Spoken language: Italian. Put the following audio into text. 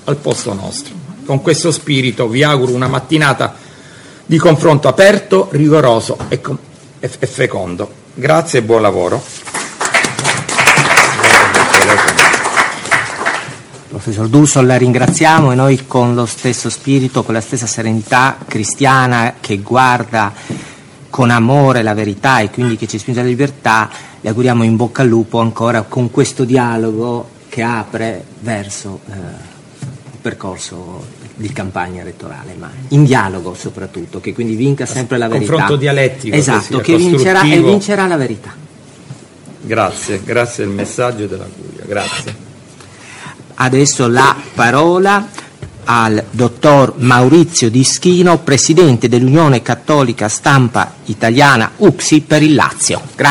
al posto nostro. Con questo spirito vi auguro una mattinata di confronto aperto, rigoroso e fecondo. Grazie e buon lavoro. Professor D'Urso, la ringraziamo, e noi con lo stesso spirito, con la stessa serenità cristiana che guarda con amore la verità e quindi che ci spinge alla libertà, le auguriamo in bocca al lupo ancora con questo dialogo che apre verso il percorso di campagna elettorale, ma in dialogo soprattutto, che quindi vinca sempre la verità. Confronto dialettico. Esatto, che vincerà la verità. Grazie del messaggio e della curia. Grazie. Adesso la parola al dottor Maurizio Dischino, presidente dell'Unione Cattolica Stampa Italiana UCSI per il Lazio. Grazie.